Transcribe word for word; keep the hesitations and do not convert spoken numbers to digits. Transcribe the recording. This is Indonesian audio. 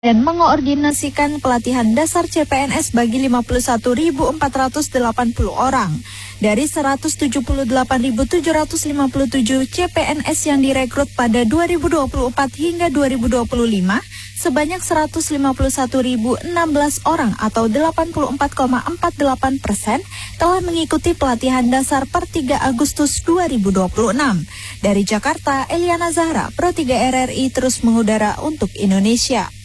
dan mengoordinasikan pelatihan dasar C P N S bagi lima puluh satu ribu empat ratus delapan puluh orang. Dari seratus tujuh puluh delapan ribu tujuh ratus lima puluh tujuh C P N S yang direkrut pada dua ribu dua puluh empat hingga dua ribu dua puluh lima, sebanyak seratus lima puluh satu ribu enam belas orang atau delapan puluh empat koma empat delapan persen telah mengikuti pelatihan dasar per tiga Agustus dua ribu dua puluh enam. Dari Jakarta, Eliana Zahra, Pro tiga R R I terus mengudara untuk Indonesia.